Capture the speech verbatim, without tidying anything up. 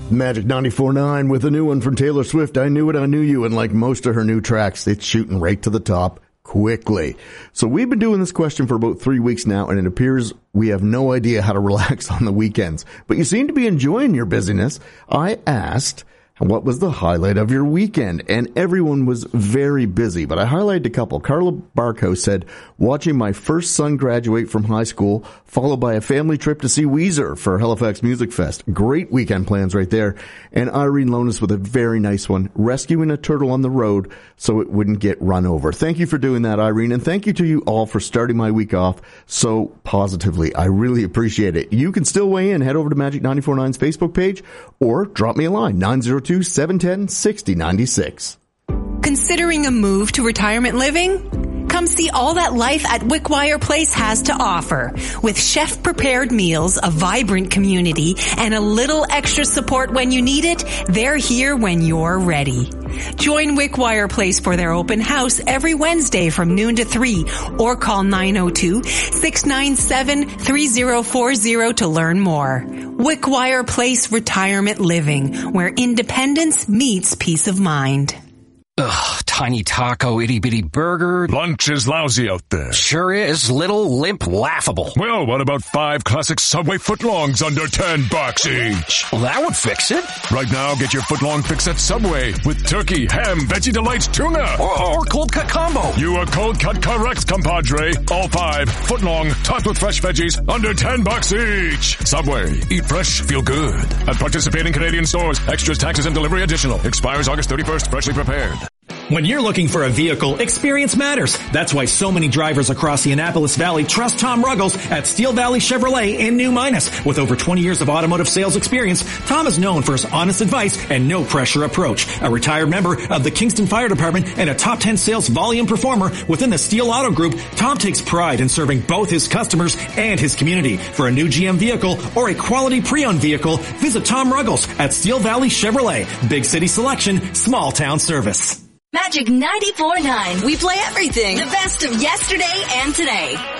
Magic ninety-four point nine with a new one from Taylor Swift. I Knew It, I Knew You. And like most of her new tracks, it's shooting right to the top quickly. So we've been doing this question for about three weeks now, and it appears we have no idea how to relax on the weekends. But you seem to be enjoying your busyness. I asked, what was the highlight of your weekend? And everyone was very busy, but I highlighted a couple. Carla Barco said, watching my first son graduate from high school, followed by a family trip to see Weezer for Halifax Music Fest. Great weekend plans right there. And Irene Lonis with a very nice one, rescuing a turtle on the road so it wouldn't get run over. Thank you for doing that, Irene, and thank you to you all for starting my week off so positively. I really appreciate it. You can still weigh in. Head over to Magic ninety-four point nine's Facebook page or drop me a line, nine zero two, seven one zero, six zero nine six. Considering a move to retirement living? Come see all that life at Wickwire Place has to offer. With chef-prepared meals, a vibrant community, and a little extra support when you need it, they're here when you're ready. Join Wickwire Place for their open house every Wednesday from noon to three, or call nine oh two, six nine seven, three oh four oh to learn more. Wickwire Place Retirement Living, where independence meets peace of mind. Ugh, tiny taco, itty-bitty burger. Lunch is lousy out there. Sure is. Little, limp, laughable. Well, what about five classic Subway footlongs under ten bucks each? Well, that would fix it. Right now, get your footlong fix at Subway with turkey, ham, Veggie Delights, tuna. Or, or cold cut combo. You are cold cut correct, compadre. All five, footlong, topped with fresh veggies, under ten bucks each. Subway. Eat fresh, feel good. At participating Canadian stores. Extras, taxes, and delivery additional. Expires August thirty-first. Freshly prepared. When you're looking for a vehicle, experience matters. That's why so many drivers across the Annapolis Valley trust Tom Ruggles at Steel Valley Chevrolet in New Minas. With over twenty years of automotive sales experience, Tom is known for his honest advice and no-pressure approach. A retired member of the Kingston Fire Department and a top ten sales volume performer within the Steel Auto Group, Tom takes pride in serving both his customers and his community. For a new G M vehicle or a quality pre-owned vehicle, visit Tom Ruggles at Steel Valley Chevrolet. Big city selection, small town service. Magic ninety-four point nine. We play everything. The best of yesterday and today.